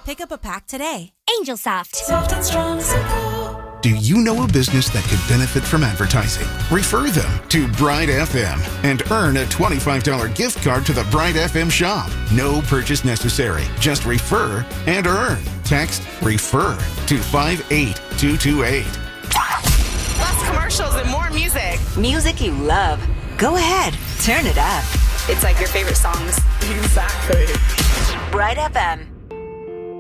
Pick up a pack today. Angel Soft. Soft and strong supple. Do you know a business that could benefit from advertising? Refer them to Bright FM and earn a $25 gift card to the Bright FM shop. No purchase necessary. Just refer and earn. Text REFER to 58228. Less commercials and more music. Music you love. Go ahead. Turn it up. It's like your favorite songs. Exactly. Bright FM.